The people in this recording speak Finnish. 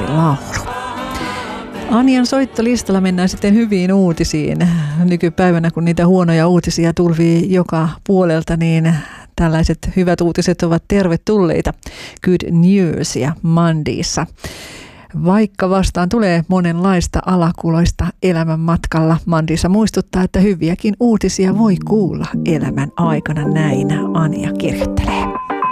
laulu. Anjan soittolistalla mennään sitten hyviin uutisiin. Nykypäivänä, kun niitä huonoja uutisia tulvii joka puolelta, niin tällaiset hyvät uutiset ovat tervetulleita. Good newsia Mandiissa. Vaikka vastaan tulee monenlaista alakuloista elämän matkalla, Mandiissa muistuttaa, että hyviäkin uutisia voi kuulla elämän aikana, näin Anja kirjoittelee.